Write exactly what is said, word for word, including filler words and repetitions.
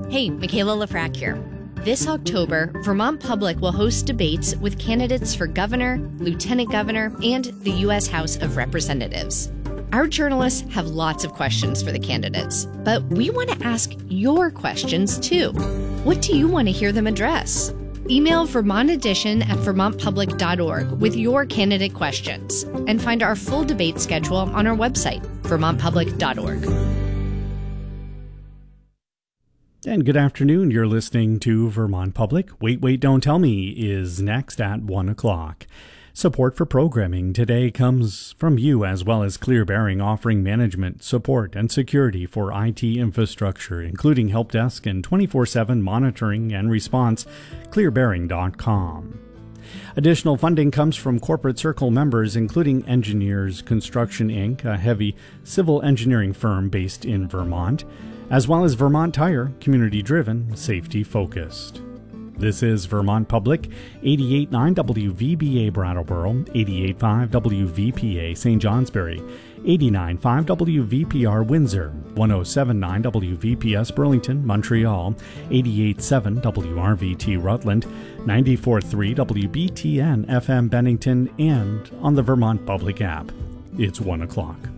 Hey, Michaela Lafrac here. This October, Vermont Public will host debates with candidates for governor, lieutenant governor, and the U S House of Representatives. Our journalists have lots of questions for the candidates, but we want to ask your questions too. What do you want to hear them address? Email Vermont Edition at vermont public dot org with your candidate questions, and find our full debate schedule on our website, vermont public dot org. And good afternoon. You're listening to Vermont Public. Wait, Wait, Don't Tell Me is next at one o'clock. Support for programming today comes from you, as well as Clear Bearing, offering management, support, and security for I T infrastructure, including help desk and twenty-four seven monitoring and response, clear bearing dot com. Additional funding comes from Corporate Circle members, including Engineers Construction Incorporated, a heavy civil engineering firm based in Vermont, as well as Vermont Tire, community-driven, safety-focused. This is Vermont Public, eighty-eight point nine W V B A Brattleboro, eighty-eight point five W V P A Saint Johnsbury, eighty-nine point five W V P R Windsor, one oh seven point nine W V P S Burlington, Montreal, eighty-eight point seven W R V T Rutland, ninety-four point three W B T N F M Bennington, and on the Vermont Public app. It's one o'clock.